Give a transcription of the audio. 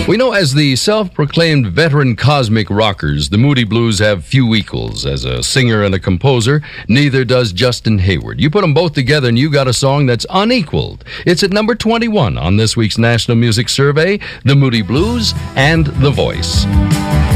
We know as the self-proclaimed veteran cosmic rockers, the Moody Blues have few equals. As a singer and a composer, neither does Justin Hayward. You put them both together and you got a song that's unequaled. It's at number 21 on this week's National Music Survey, the Moody Blues and The Voice.